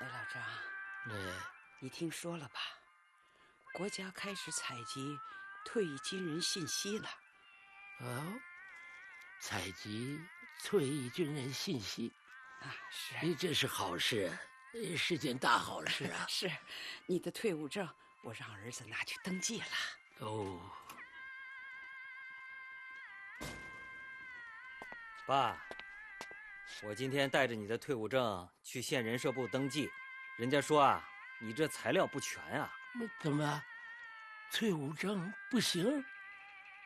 老张，你听说了吧？国家开始采集退役军人信息了。 哦，采集退役军人信息啊，是， 这是好事，是件大好事啊！ 是，你的退伍证我让儿子拿去登记了。 哦， 爸，我今天带着你的退伍证去县人社部登记，人家说啊，你这材料不全啊。 怎么，退伍证不行？